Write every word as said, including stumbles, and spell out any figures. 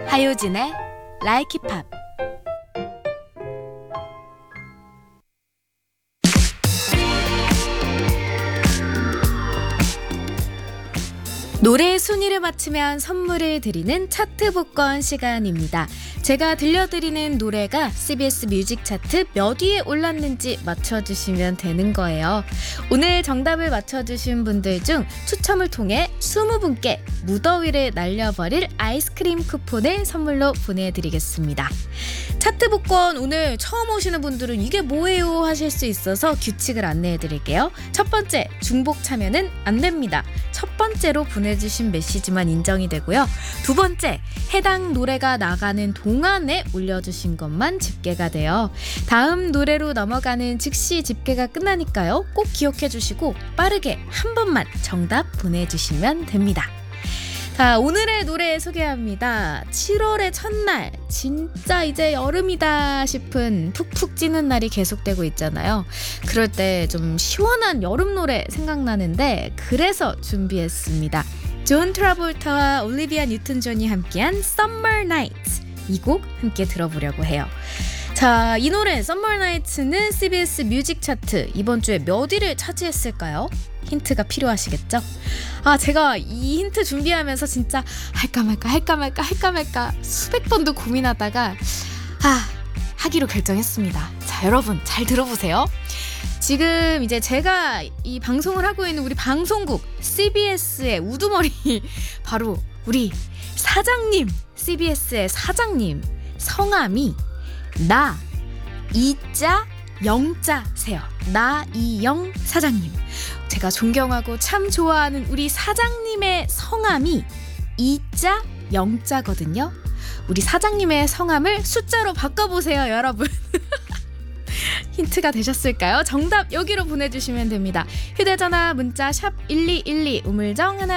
하효진의 Like It Pop. 노래의 순위를 맞추면 선물을 드리는 차트 복권 시간입니다. 제가 들려드리는 노래가 씨비에스 뮤직 차트 몇 위에 올랐는지 맞춰주시면 되는 거예요. 오늘 정답을 맞춰주신 분들 중 추첨을 통해 이십 분께 무더위를 날려버릴 아이스크림 쿠폰을 선물로 보내드리겠습니다. 차트 복권 오늘 처음 오시는 분들은 이게 뭐예요 하실 수 있어서 규칙을 안내해드릴게요. 첫 번째, 중복 참여는 안 됩니다. 첫 번째로 보내주신 메시지만 인정이 되고요. 두 번째, 해당 노래가 나가는 동안에 올려주신 것만 집계가 돼요. 다음 노래로 넘어가는 즉시 집계가 끝나니까요. 꼭 기억해 주시고 빠르게 한 번만 정답 보내주시면 됩니다. 자, 오늘의 노래 소개합니다. 칠월의 첫날, 진짜 이제 여름이다 싶은 푹푹 찌는 날이 계속되고 있잖아요. 그럴 때 좀 시원한 여름 노래 생각나는데 그래서 준비했습니다. 존 트라볼타와 올리비아 뉴튼 존이 함께한 Summer Nights, 이 곡 함께 들어보려고 해요. 자, 이 노래 Summer Nights는 씨비에스 뮤직 차트 이번 주에 몇 위를 차지했을까요? 힌트가 필요하시겠죠? 아, 제가 이 힌트 준비하면서 진짜 할까 말까 할까 말까 할까 말까 수백 번도 고민하다가 아, 하기로 결정했습니다. 자, 여러분 잘 들어보세요. 지금 이제 제가 이 방송을 하고 있는 우리 방송국 씨비에스의 우두머리 바로 우리 사장님, 씨비에스의 사장님 성함이 나 이자 영자세요. 나이영 사장님. 제가 존경하고 참 좋아하는 우리 사장님의 성함이 이자 영자거든요. 우리 사장님의 성함을 숫자로 바꿔보세요, 여러분. 힌트가 되셨을까요? 정답 여기로 보내주시면 됩니다. 휴대전화 문자 샵 일이일이 우물정 하나